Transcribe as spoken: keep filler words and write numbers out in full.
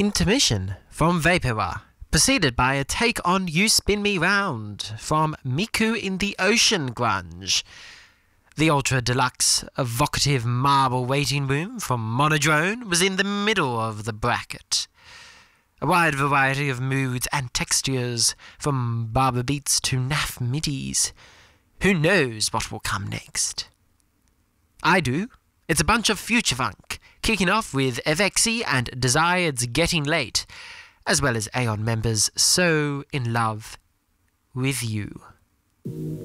Intermission from Vapora, preceded by a take on You Spin Me Round from Miku in the Ocean Grunge. The ultra-deluxe, evocative marble waiting room from Monodrone was in the middle of the bracket. A wide variety of moods and textures, from Barber Beats to Naff Middies. Who knows what will come next? I do. It's a bunch of future funk, kicking off with F X E and Desired's Getting Late, as well as Aeon members So In Love With You.